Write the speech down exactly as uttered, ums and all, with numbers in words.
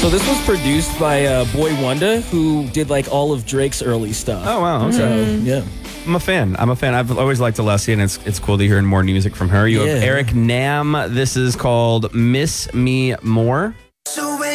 So this was produced by uh, Boy Wonder, who did like all of Drake's early stuff. Oh, wow. Okay. So, yeah. I'm a fan. I'm a fan. I've always liked Alessia, and it's it's cool to hear more music from her. You have Yeah. Eric Nam. This is called Miss Me More.